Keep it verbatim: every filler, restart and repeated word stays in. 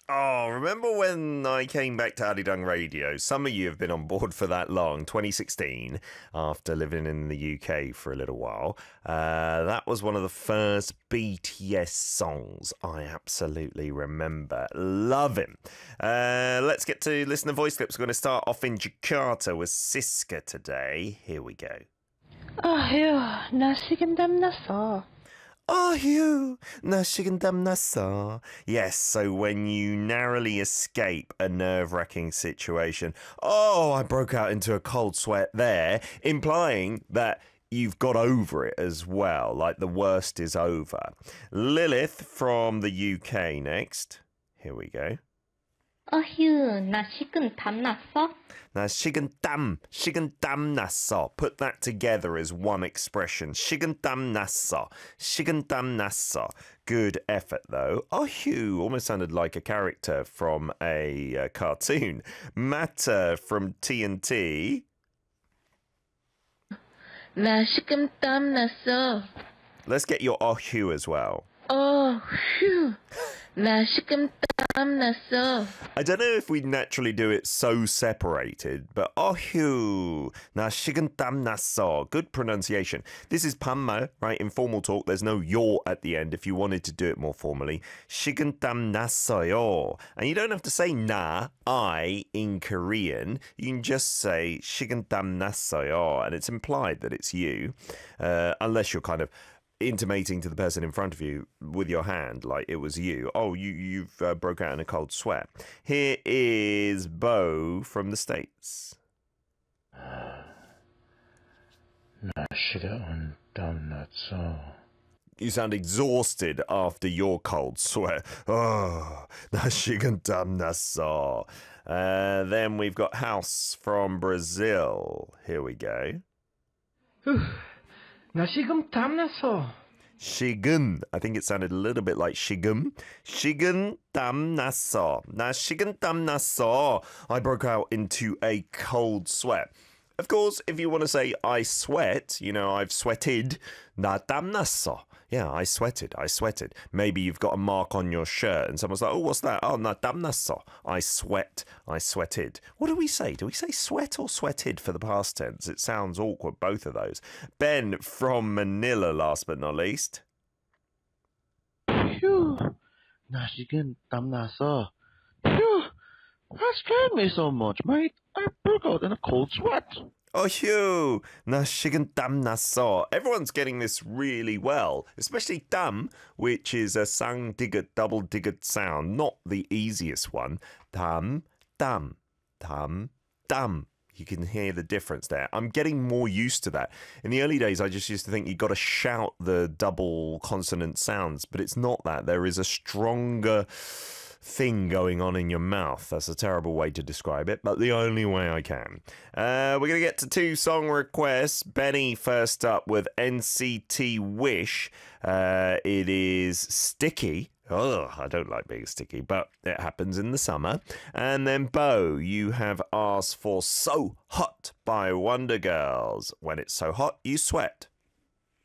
Oh, remember when I came back to Arirang Radio? Some of you have been on board for that long, twenty sixteen, after living in the U K for a little while. Uh, that was one of the first B T S songs I absolutely remember. Love him. Uh, let's get to listener voice clips. We're going to start off in Jakarta with Siska today. Here we go. 아휴, 나 식은땀 났어. Oh, you, nashigantamnasa. Yes, so when you narrowly escape a nerve-wracking situation, oh, I broke out into a cold sweat there, implying that you've got over it as well, like the worst is over. Lilith from the U K next. Here we go. 어휴, 나 식은땀 났어. Now, shigantam, shigantam nasso. Put that together as one expression. Shigantam nasso, shigantam nasso. Good effort, though. Oh, Hugh almost sounded like a character from a uh, cartoon. Matta from T N T. 나 식은땀 났어. Let's get your oh, Hugh as well. 어휴, 나 식은땀 났어. I don't know if we naturally do it so separated, but 어휴, 나 식은땀 났어. Good pronunciation. This is panma, right? In formal talk, there's no 요 at the end if you wanted to do it more formally. 식은땀 났어요. And you don't have to say na, I, in Korean. You can just say 식은땀 났어요, and it's implied that it's you, uh, unless you're kind of intimating to the person in front of you with your hand like it was you. Oh, you, you've uh, broke out in a cold sweat. Here is Bo from the States. You sound exhausted after your cold sweat. Oh, uh, then we've got House from Brazil. Here we go. 나 지금 땀났어. Shigun. I think it sounded a little bit like Shigum. Shigun 땀 났어. 나 식은 땀 났어. I broke out into a cold sweat. Of course, if you want to say I sweat, you know, I've sweated. 나 땀 났어. Yeah, I sweated. I sweated. Maybe you've got a mark on your shirt and someone's like, oh, what's that? Oh, 나 땀 났어. I sweat. I sweated. What do we say? Do we say sweat or sweated for the past tense? It sounds awkward, both of those. Ben from Manila, last but not least. Phew, 나 지금 땀 났어. Phew, that scared me so much, mate. I broke out in a cold sweat. Oh, Hugh, 나 식은 땀 났어. Everyone's getting this really well, especially 땀, which is a sang-digged, double-digged sound, not the easiest one. 땀, 땀, 땀, 땀. You can hear the difference there. I'm getting more used to that. In the early days, I just used to think you've got to shout the double consonant sounds, but it's not that. There is a stronger thing going on in your mouth. That's a terrible way to describe it, but the only way I can. Uh, we're going to get to two song requests. Benny first up with N C T Wish. Uh, it is Sticky. Oh, I don't like being sticky, but it happens in the summer. And then Bo, you have asked for So Hot by Wonder Girls. When it's so hot, you sweat.